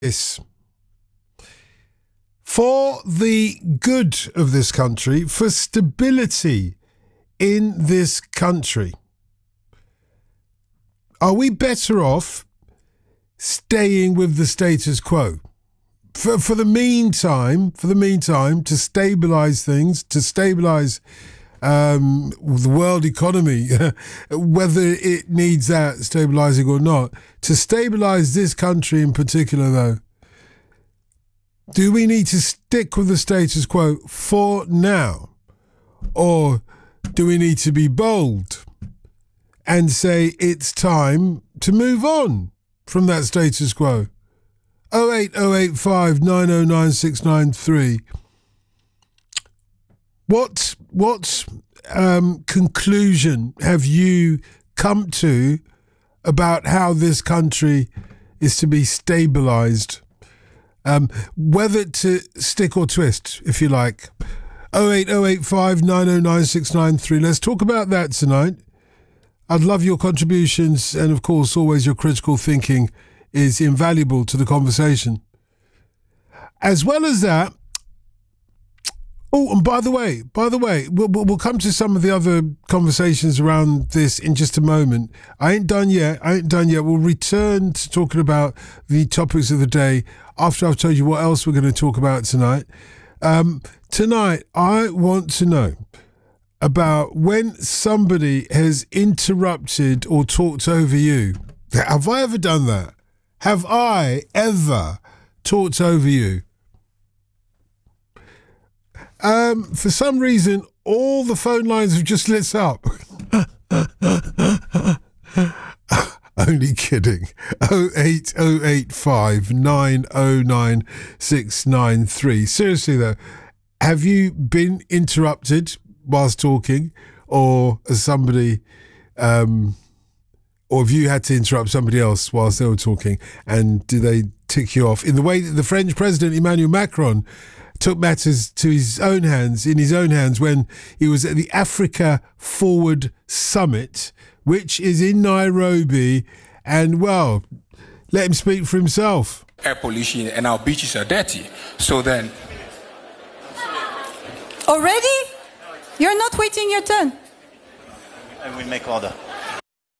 this. For the good of this country, for stability in this country, are we better off staying with the status quo? For the meantime, to stabilise things, to stabilise the world economy, whether it needs that stabilising or not, to stabilise this country in particular, though, do we need to stick with the status quo for now? Or do we need to be bold and say it's time to move on from that status quo? 08085 909 693. What conclusion have you come to about how this country is to be stabilised? Whether to stick or twist, if you like. 08085 909 693. Let's talk about that tonight. I'd love your contributions, and of course always your critical thinking is invaluable to the conversation. As well as that, oh, and by the way, we'll come to some of the other conversations around this in just a moment. I ain't done yet. We'll return to talking about the topics of the day after I've told you what else we're going to talk about tonight. Tonight, I want to know about when somebody has interrupted or talked over you. Have I ever done that? Have I ever talked over you? For some reason, all the phone lines have just lit up. Only kidding. 08085 909 693. Seriously though, have you been interrupted whilst talking, or as somebody, or have you had to interrupt somebody else whilst they were talking, and do they tick you off in the way that the French President Emmanuel Macron took matters in his own hands when he was at the Africa Forward Summit, which is in Nairobi, and well, let him speak for himself. Air pollution and our beaches are dirty. So then... Already? You're not waiting your turn. And we make order.